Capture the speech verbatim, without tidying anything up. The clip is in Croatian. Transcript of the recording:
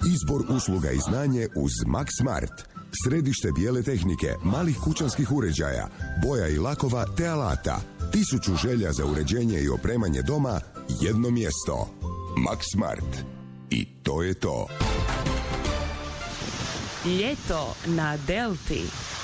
Izbor usluga i znanje uz Max Smart. Središte bijele tehnike, malih kućanskih uređaja, boja i lakova te alata. Tisuću želja za uređenje i opremanje doma, jedno mjesto. Max Smart. I to je to. Ljeto na Delti.